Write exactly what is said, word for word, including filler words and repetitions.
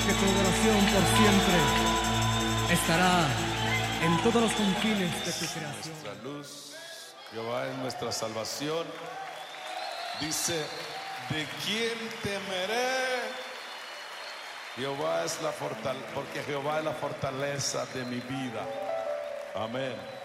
que tu adoración por siempre estará en todos los confines de tu creación. Nuestra luz, Jehová es nuestra salvación. Dice, ¿de quién temeré? Jehová es la fortaleza, porque Jehová es la fortaleza de mi vida. Amén.